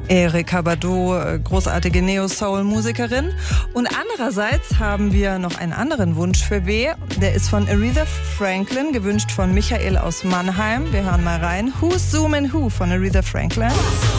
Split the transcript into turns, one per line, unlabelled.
Erykah Badu, großartige Neo-Soul-Musikerin. Und andererseits haben wir noch einen anderen Wunsch für W. Der ist von Aretha Franklin, gewünscht von Michael aus Mannheim. Wir hören mal rein. Who's Zoomin' Who von Aretha Franklin.